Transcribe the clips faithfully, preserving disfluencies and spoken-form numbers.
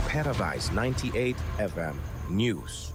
Paradise ninety-eight F M News.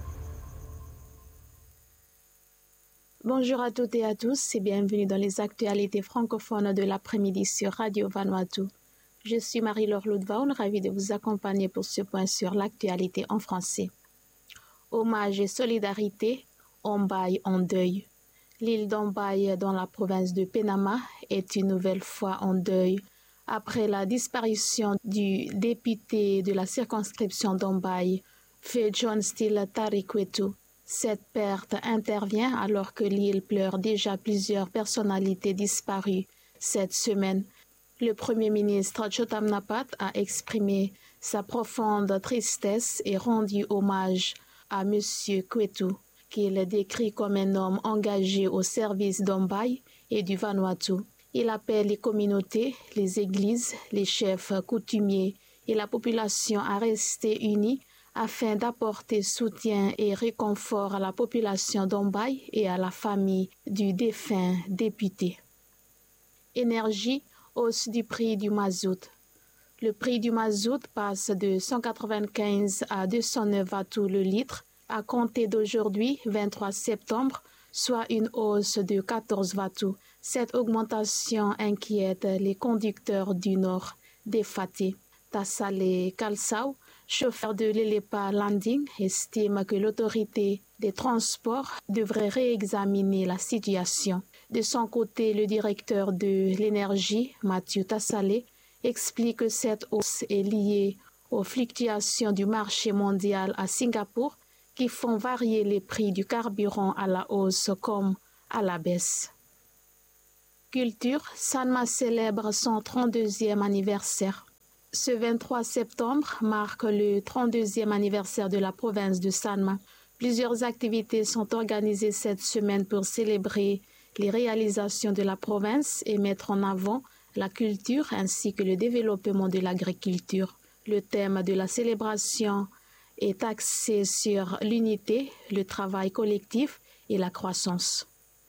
Bonjour à toutes et à tous et bienvenue dans les actualités francophones de l'après-midi sur Radio Vanuatu. Je suis Marie-Laure Loudvaun, ravie de vous accompagner pour ce point sur l'actualité en français. Hommage et solidarité, Ombaï en deuil. L'île d'Ombaï dans la province de Penama est une nouvelle fois en deuil après la disparition du député de la circonscription d'Ombaï, Feu John Steele Tarikwetu. Cette perte intervient alors que l'île pleure déjà plusieurs personnalités disparues cette semaine. Le Premier ministre Chotam Napat a exprimé sa profonde tristesse et rendu hommage à M. Kwetu, qu'il décrit comme un homme engagé au service d'Ombaï et du Vanuatu. Il appelle les communautés, les églises, les chefs coutumiers et la population à rester unis afin d'apporter soutien et réconfort à la population d'Ombaï et à la famille du défunt député. Énergie, hausse du prix du mazout. Le prix du mazout passe de cent quatre-vingt-quinze à deux cent neuf watts le litre à compter d'aujourd'hui, vingt-trois septembre, soit une hausse de quatorze watts. Cette augmentation inquiète les conducteurs du Nord d'Efate. Tassale Kalsau, chauffeur de l'Elepa Landing, estime que l'autorité des transports devrait réexaminer la situation. De son côté, le directeur de l'énergie, Mathieu Tassale, explique que cette hausse est liée aux fluctuations du marché mondial à Singapour qui font varier les prix du carburant à la hausse comme à la baisse. Culture, Sanma célèbre son trente-deuxième anniversaire. Ce vingt-trois septembre marque le trente-deuxième anniversaire de la province de Sanma. Plusieurs activités sont organisées cette semaine pour célébrer les réalisations de la province et mettre en avant la culture ainsi que le développement de l'agriculture. Le thème de la célébration est axé sur l'unité, le travail collectif et la croissance.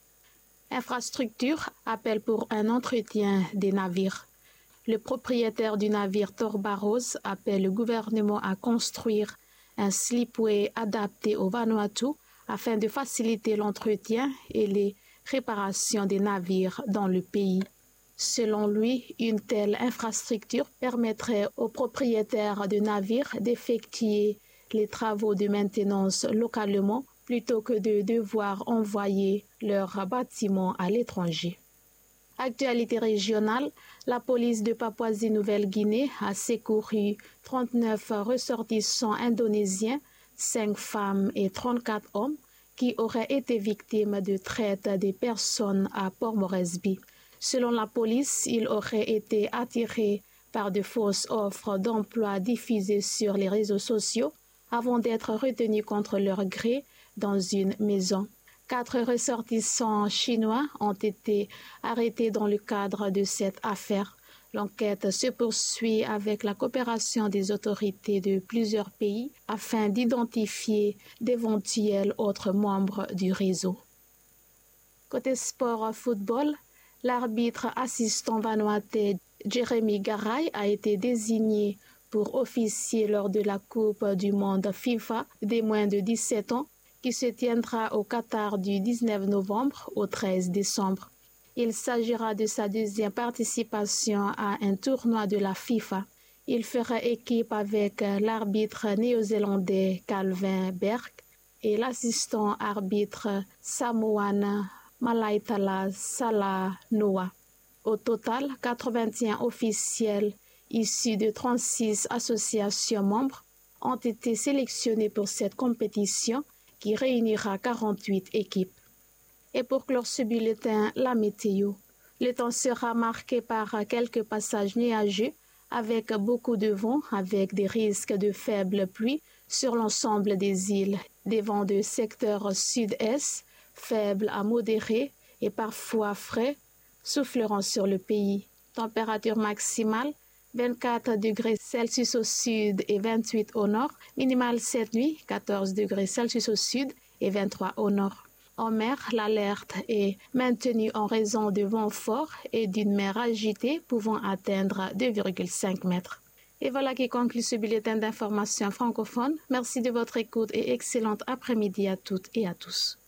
Infrastructure appelle pour un entretien des navires. Le propriétaire du navire Torbaros appelle le gouvernement à construire un slipway adapté au Vanuatu afin de faciliter l'entretien et les réparations des navires dans le pays. Selon lui, une telle infrastructure permettrait aux propriétaires de navires d'effectuer les travaux de maintenance localement plutôt que de devoir envoyer leurs bâtiments à l'étranger. Actualité régionale, la police de Papouasie-Nouvelle-Guinée a secouru trente-neuf ressortissants indonésiens, cinq femmes et trente-quatre hommes qui auraient été victimes de traite des personnes à Port Moresby. Selon la police, ils auraient été attirés par de fausses offres d'emploi diffusées sur les réseaux sociaux avant d'être retenus contre leur gré dans une maison. Quatre ressortissants chinois ont été arrêtés dans le cadre de cette affaire. L'enquête se poursuit avec la coopération des autorités de plusieurs pays afin d'identifier d'éventuels autres membres du réseau. Côté sport football, l'arbitre assistant vanuatais Jeremy Garay a été désigné pour officier lors de la Coupe du monde FIFA des moins de dix-sept ans qui se tiendra au Qatar du dix-neuf novembre au treize décembre. Il s'agira de sa deuxième participation à un tournoi de la FIFA. Il fera équipe avec l'arbitre néo-zélandais Calvin Berg et l'assistant arbitre samoan Malaitala Salanoa. Au total, quatre-vingt-un officiels issus de trente-six associations membres ont été sélectionnés pour cette compétition qui réunira quarante-huit équipes. Et pour clore ce bulletin, la météo. Le temps sera marqué par quelques passages nuageux avec beaucoup de vent, avec des risques de faibles pluies sur l'ensemble des îles. Des vents de secteur sud-est, faibles à modérés et parfois frais, souffleront sur le pays. Température maximale vingt-quatre degrés Celsius au sud et vingt-huit au nord, minimale cette nuit, quatorze degrés Celsius au sud et vingt-trois au nord. En mer, l'alerte est maintenue en raison de vents forts et d'une mer agitée pouvant atteindre deux virgule cinq mètres. Et voilà qui conclut ce bulletin d'information francophone. Merci de votre écoute et excellente après-midi à toutes et à tous.